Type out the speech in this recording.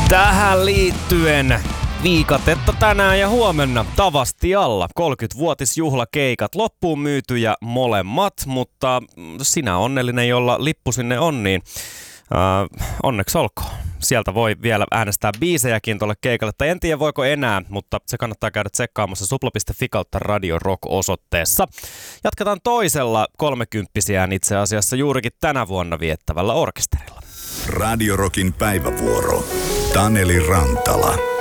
Tähän liittyen viikatetta tänään ja huomenna Tavastialla. 30-vuotisjuhlakeikat loppuun myytyjä molemmat, mutta sinä onnellinen, jolla lippu sinne on, niin onneksi olkoon. Sieltä voi vielä äänestää biisejäkin tuolle keikalle, tai en tiedä voiko enää, mutta se kannattaa käydä tsekkaamassa supla.fi kautta Radio Rock-osoitteessa. Jatketaan toisella 30-vuotiaan itse asiassa juurikin tänä vuonna viettävällä orkesterilla. Radio Rockin päivävuoro. Taneli Rantala.